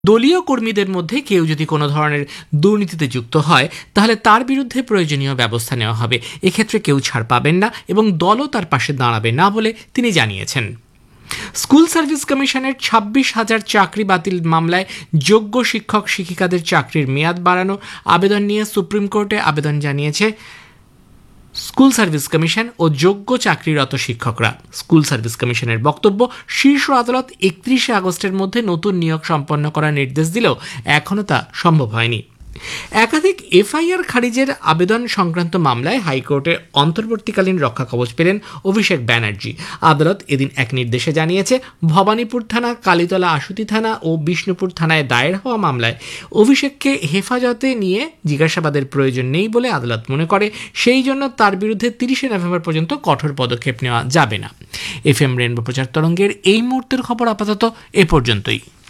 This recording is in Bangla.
দলীয় কর্মীদের মধ্যে কেউ যদি কোনো ধরনের দুর্নীতিতে যুক্ত হয় তাহলে তার বিরুদ্ধে প্রয়োজনীয় ব্যবস্থা নেওয়া হবে। এক্ষেত্রে কেউ ছাড় পাবেন না এবং দলও তার পাশে দাঁড়াবে না বলে তিনি জানিয়েছেন। স্কুল সার্ভিস কমিশনের 26,000 চাকরি বাতিল মামলায় যোগ্য শিক্ষক শিক্ষিকাদের চাকরির মেয়াদ বাড়ানো আবেদন নিয়ে সুপ্রিম কোর্টে আবেদন জানিয়েছে স্কুল সার্ভিস কমিশন ও যোগ্য চাকরিরত শিক্ষকরা। স্কুল সার্ভিস কমিশনের বক্তব্য, শীর্ষ আদালত 31 আগস্টের মধ্যে নতুন নিয়োগ সম্পন্ন করার নির্দেশ দিলেও এখনও তা সম্ভব হয়নি। একাধিক এফআইআর খারিজের আবেদন সংক্রান্ত মামলায় হাইকোর্টের অন্তর্বর্তীকালীন রক্ষা কবচ পেলেন অভিষেক ব্যানার্জি। আদালত এদিন এক নির্দেশে জানিয়েছে, ভবানীপুর থানা, কালীতলা আশুতি থানা ও বিষ্ণুপুর থানায় দায়ের হওয়া মামলায় অভিষেককে হেফাজতে নিয়ে জিজ্ঞাসাবাদের প্রয়োজন নেই বলে আদালত মনে করে। সেই জন্য তার বিরুদ্ধে 30 নভেম্বর পর্যন্ত কঠোর পদক্ষেপ নেওয়া যাবে না। এফএম রেনবো প্রচার তরঙ্গের এই মুহূর্তের খবর আপাতত এ পর্যন্তই।